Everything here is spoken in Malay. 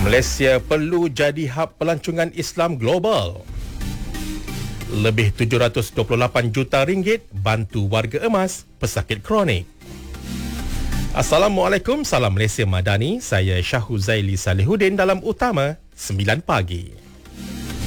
Malaysia perlu jadi hub pelancongan Islam global. Lebih 728 juta ringgit bantu warga emas pesakit kronik. Assalamualaikum, salam Malaysia Madani. Saya Syahhuzaili Salihuddin dalam Utama 9 Pagi.